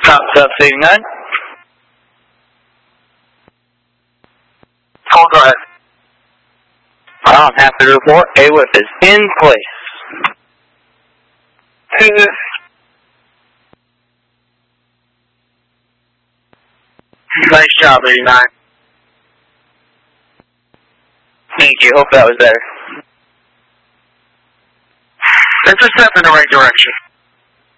South 89. Oh, go ahead. I'm happy to report AWIP is in place. Nice job, 89. Thank you. Hope that was better. It's a step in the right direction.